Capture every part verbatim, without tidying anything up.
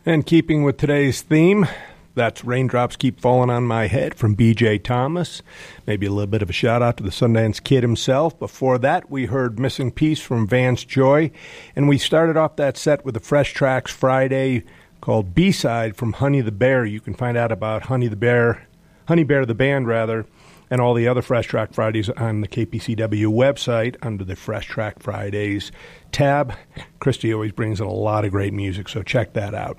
And keeping with today's theme, that's Raindrops Keep Falling on My Head from B J Thomas. Maybe a little bit of a shout-out to the Sundance Kid himself. Before that, we heard Missing Piece from Vance Joy. And we started off that set with a Fresh Tracks Friday called B-Side from Honey the Bear. You can find out about Honey the Bear, Honey Bear the band, rather, and all the other Fresh Track Fridays on the K P C W website under the Fresh Track Fridays tab. Christy always brings in a lot of great music, so check that out.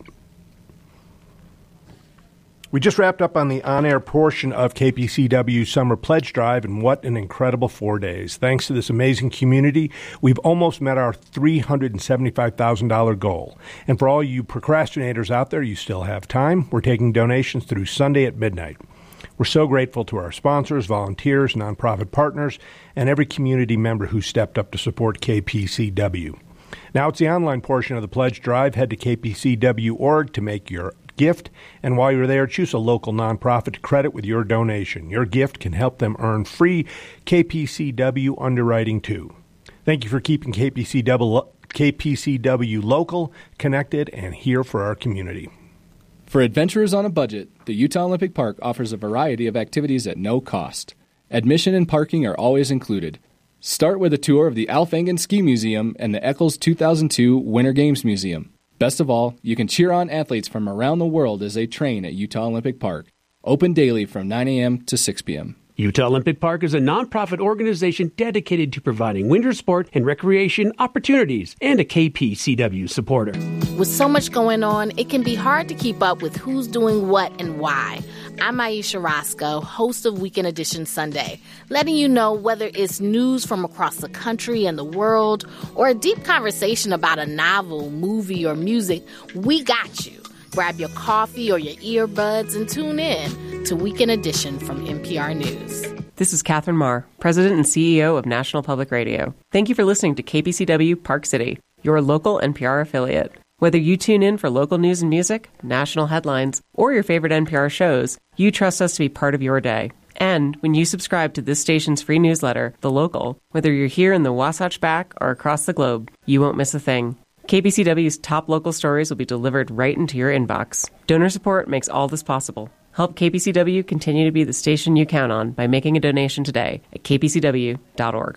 We just wrapped up on the on-air portion of K P C W's Summer Pledge Drive, and what an incredible four days. Thanks to this amazing community, we've almost met our three hundred seventy-five thousand dollars goal. And for all you procrastinators out there, you still have time. We're taking donations through Sunday at midnight. We're so grateful to our sponsors, volunteers, nonprofit partners, and every community member who stepped up to support K P C W. Now it's the online portion of the Pledge Drive. Head to k p c w dot org to make your gift, and while you're there, choose a local nonprofit to credit with your donation. Your gift can help them earn free K P C W underwriting, too. Thank you for keeping K P C W, K P C W local, connected, and here for our community. For adventurers on a budget, the Utah Olympic Park offers a variety of activities at no cost. Admission and parking are always included. Start with a tour of the Alf Engen Ski Museum and the Eccles two thousand two Winter Games Museum. Best of all, you can cheer on athletes from around the world as they train at Utah Olympic Park. Open daily from nine a.m. to six p.m. Utah Olympic Park is a nonprofit organization dedicated to providing winter sport and recreation opportunities, and a K P C W supporter. With so much going on, it can be hard to keep up with who's doing what and why. I'm Aisha Roscoe, host of Weekend Edition Sunday, letting you know whether it's news from across the country and the world, or a deep conversation about a novel, movie, or music, we got you. Grab your coffee or your earbuds and tune in to Weekend Edition from N P R News. This is Catherine Marr, President and C E O of National Public Radio. Thank you for listening to K P C W Park City, your local N P R affiliate. Whether you tune in for local news and music, national headlines, or your favorite N P R shows, you trust us to be part of your day. And when you subscribe to this station's free newsletter, The Local, whether you're here in the Wasatch Back or across the globe, you won't miss a thing. K P C W's top local stories will be delivered right into your inbox. Donor support makes all this possible. Help K P C W continue to be the station you count on by making a donation today at k p c w dot org.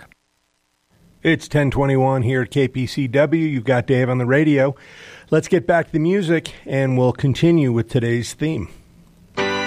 It's ten twenty-one here at K P C W. You've got Dave on the radio. Let's get back to the music, and we'll continue with today's theme.